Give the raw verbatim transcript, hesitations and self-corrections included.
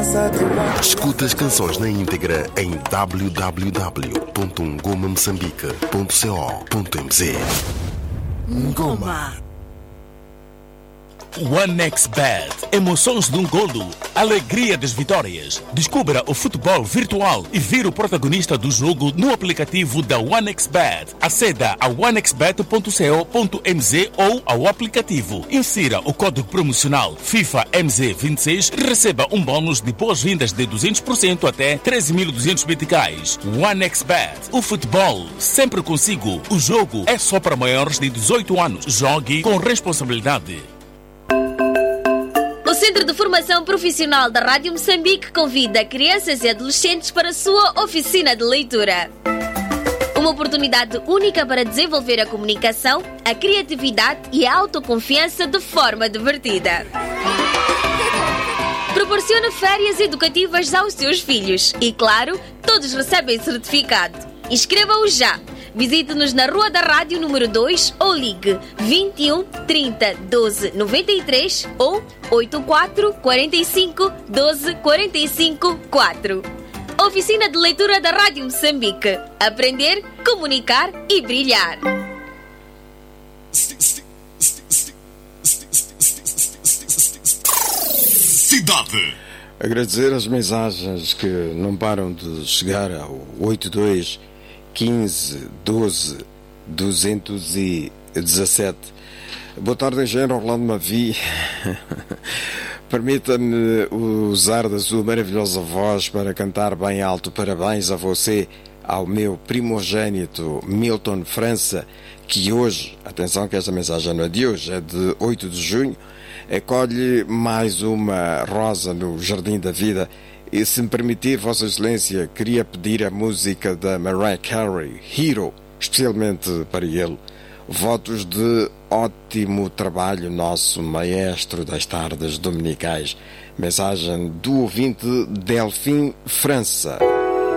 Escuta as canções na íntegra em w w w ponto ngoma moçambique ponto co ponto m z. Ngoma. OneXBet. Emoções de um golo. Alegria das vitórias. Descubra o futebol virtual e vira o protagonista do jogo no aplicativo da OneXBet. Aceda a one x bet ponto co ponto m z ou ao aplicativo. Insira o código promocional FIFA M Z vinte e seis e receba um bônus de boas-vindas de duzentos por cento até treze mil e duzentos meticais. OneXBet. O futebol sempre consigo. O jogo é só para maiores de dezoito anos. Jogue com responsabilidade. O Centro de Formação Profissional da Rádio Moçambique convida crianças e adolescentes para a sua oficina de leitura. Uma oportunidade única para desenvolver a comunicação, a criatividade e a autoconfiança de forma divertida. Proporciona férias educativas aos seus filhos e, claro, todos recebem certificado. Inscreva-os já! Visite-nos na Rua da Rádio número dois ou ligue vinte e um, trinta, doze, noventa e três ou oitenta e quatro, quarenta e cinco, doze, quarenta e cinco, quatro. Oficina de Leitura da Rádio Moçambique. Aprender, comunicar e brilhar. Cidade. Agradecer as mensagens que não param de chegar ao oito dois quinze, doze, duzentos e dezassete. Boa tarde, engenheiro Orlando Mavi. Permita-me usar da sua maravilhosa voz para cantar bem alto parabéns a você, ao meu primogênito Milton França, que hoje, atenção que esta mensagem não é de hoje, é de oito de junho, acolhe mais uma rosa no Jardim da Vida. E se me permitir, Vossa Excelência, queria pedir a música da Mariah Carey, Hero, especialmente para ele. Votos de ótimo trabalho, nosso maestro das tardes dominicais. Mensagem do ouvinte Delfim França.